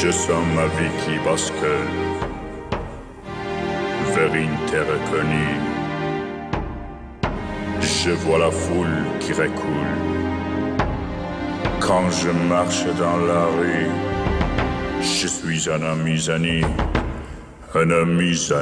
Je sens ma vie qui bascule vers une terre connue. Je vois la foule qui recoule. Quand je marche dans la rue, je suis un amusani, un amusani.